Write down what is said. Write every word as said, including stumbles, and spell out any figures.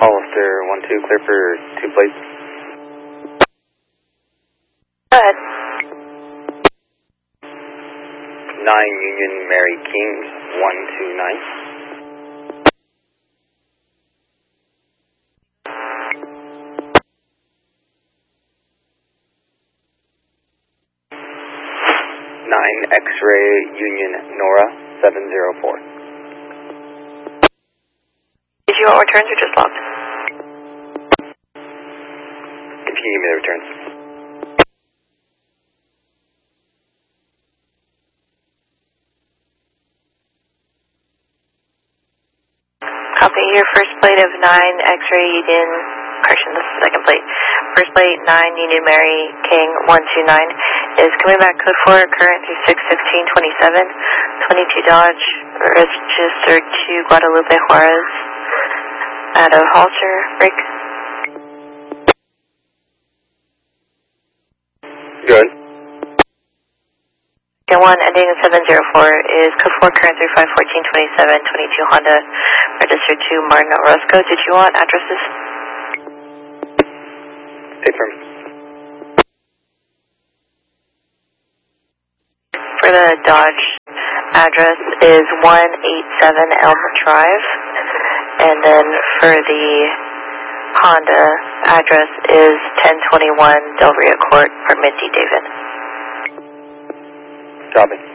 Hollister one two, clear for two plates. Go ahead. nine Union Mary King one two nine. nine X-ray Union Nora seven zero four. Did you want returns or just logs? If you give me the returns. Copy. Your first plate of nine X-ray Union, correction, this is the second plate. First plate nine Union Mary King one two nine is coming back code four, current through six fifteen twenty-seven, twenty-two Dodge, registered to Guadalupe Juarez at a Hollister break. Good. And one ending in seven zero four is code four, current through five fourteen twenty-seven, twenty-two Honda, registered to Martin Orozco. Did you want addresses? Stay firm. For the Dodge, address is one eighty-seven Elm Drive, and then for the Honda, address is ten twenty-one Del Rio Court, Apartment D, David. Copy.